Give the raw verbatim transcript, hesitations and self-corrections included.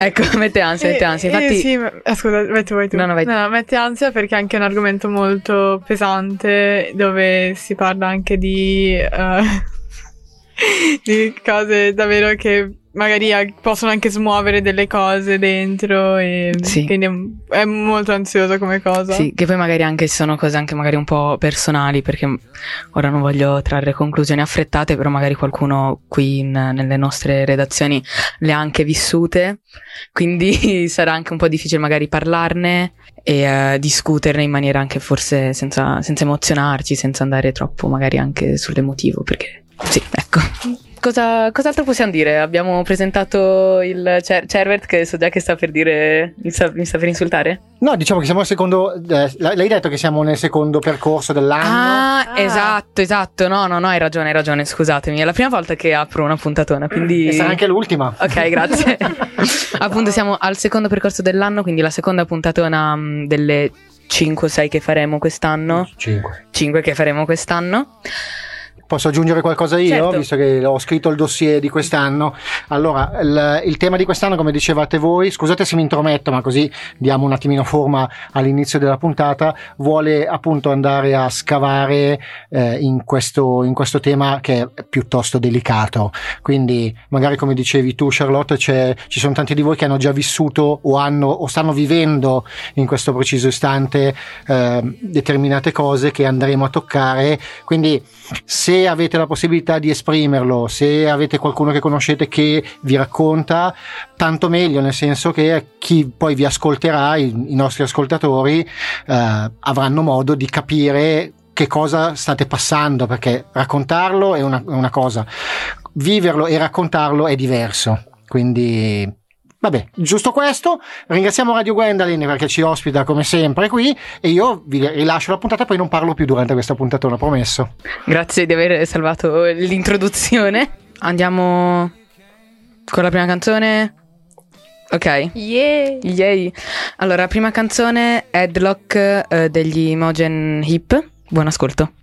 Ecco, mette ansia, mette ansia. Infatti... Eh, sì, ma... eh, scusa, vai tu, vai tu. No, no, vai tu. No, mette ansia perché è anche un argomento molto pesante, dove si parla anche di, uh, di cose davvero che magari possono anche smuovere delle cose dentro, e sì. quindi è molto ansiosa come cosa. Sì, che poi magari anche sono cose anche magari un po' personali, perché ora non voglio trarre conclusioni affrettate, però magari qualcuno qui in, nelle nostre redazioni le ha anche vissute, quindi sarà anche un po' difficile magari parlarne e uh, discuterne in maniera anche forse senza, senza emozionarci, senza andare troppo magari anche sull'emotivo, perché sì, ecco. Cosa, cos'altro possiamo dire? Abbiamo presentato il Cer- Cervert, che so già che sta per dire, mi sta, mi sta per insultare? No, diciamo che siamo al secondo, eh, l'hai detto che siamo nel secondo percorso dell'anno. Ah, ah, esatto, esatto, no, no, no, hai ragione, hai ragione, scusatemi, è la prima volta che apro una puntatona, quindi... E sarà anche l'ultima. Ok, grazie. Appunto siamo al secondo percorso dell'anno, quindi la seconda puntatona mh, delle cinque sei che faremo quest'anno. cinque. cinque che faremo quest'anno. Posso aggiungere qualcosa io, certo. Visto che ho scritto il dossier di quest'anno. Allora, il, il tema di quest'anno, come dicevate voi, scusate se mi intrometto, ma così diamo un attimino forma all'inizio della puntata, vuole appunto andare a scavare eh, in questo in questo tema che è piuttosto delicato. Quindi, magari come dicevi tu, Charlotte, c'è, ci sono tanti di voi che hanno già vissuto o hanno o stanno vivendo in questo preciso istante eh, determinate cose che andremo a toccare. Quindi, se avete la possibilità di esprimerlo, se avete qualcuno che conoscete che vi racconta, tanto meglio, nel senso che chi poi vi ascolterà, i, i nostri ascoltatori, eh, avranno modo di capire che cosa state passando, perché raccontarlo è una, una cosa, viverlo e raccontarlo è diverso. Quindi vabbè, giusto questo. Ringraziamo Radio Gwendalyn perché ci ospita come sempre qui, e io vi rilascio la puntata, poi non parlo più durante questa puntatona, promesso. Grazie di aver salvato l'introduzione. Andiamo con la prima canzone. Ok. Yeah. Yay. Allora, prima canzone, Headlock eh, degli Imogen Heap. Buon ascolto.